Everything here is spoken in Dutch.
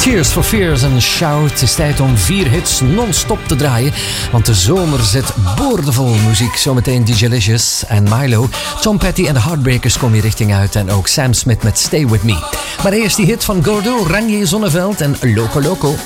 Tears for Fears en Shout. Het is tijd om 4 hits non-stop te draaien. Want de zomer zit boordevol muziek. Zometeen DJ Licious en Milo. Tom Petty en de Heartbreakers komen hier richting uit. En ook Sam Smith met Stay With Me. Maar eerst die hit van Gordo, Ranje Zonneveld en Loco Loco.